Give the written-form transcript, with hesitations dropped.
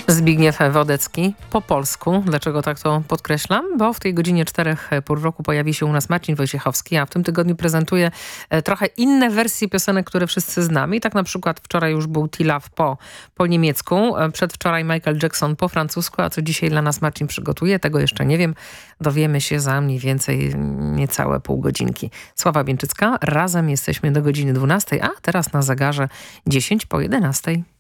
Zbigniew Wodecki po polsku. Dlaczego tak to podkreślam? Bo w tej godzinie 4 pór roku pojawi się u nas Marcin Wojciechowski, a w tym tygodniu prezentuje trochę inne wersje piosenek, które wszyscy znamy. I tak na przykład wczoraj już był T-Love po niemiecku, przedwczoraj Michael Jackson po francusku, a co dzisiaj dla nas Marcin przygotuje, tego jeszcze nie wiem. Dowiemy się za mniej więcej niecałe pół godzinki. Sława Bieńczycka, razem jesteśmy do godziny 12, a teraz na zegarze 10 po 11.